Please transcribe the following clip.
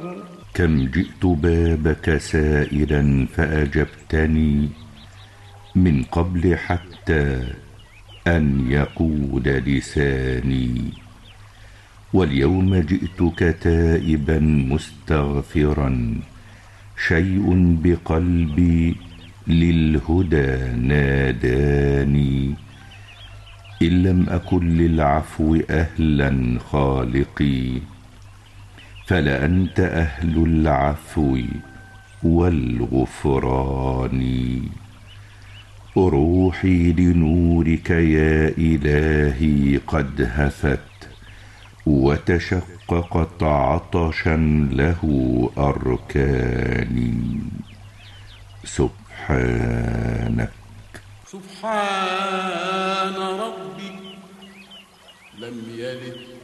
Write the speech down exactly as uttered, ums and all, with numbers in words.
كم جئت بابك سائلا فأجبتني من قبل حتى أن يقول لساني، واليوم جئتك تائبا مستغفرا، شيء بقلبي للهدى ناداني. إن لم أكن للعفو أهلا خالقي، فلأنت أهل العفو والغفران. روحي لنورك يا إلهي قد هفت، وتشققت عطشا له أركاني. سبحانك سبحان ربي لم يلد